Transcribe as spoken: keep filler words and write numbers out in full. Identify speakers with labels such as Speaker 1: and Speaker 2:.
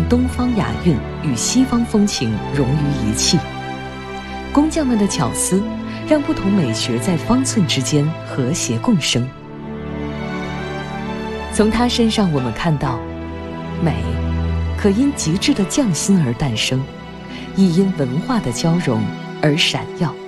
Speaker 1: 东方雅韵与西方风情融于一气。工匠们的巧思，让不同美学在方寸之间和谐共生。从他身上，我们看到，美可因极致的匠心而诞生，亦因文化的交融而闪耀。